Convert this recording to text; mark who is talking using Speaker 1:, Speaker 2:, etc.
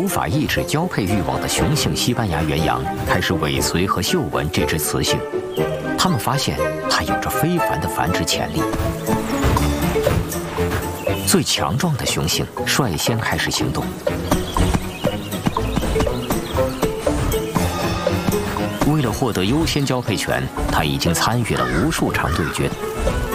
Speaker 1: 法抑制交配欲望的雄性西班牙原羊开始尾随和嗅闻这只雌性，他们发现它有着非凡的繁殖潜力。最强壮的雄性率先开始行动。为了获得优先交配权，它已经参与了无数场对决。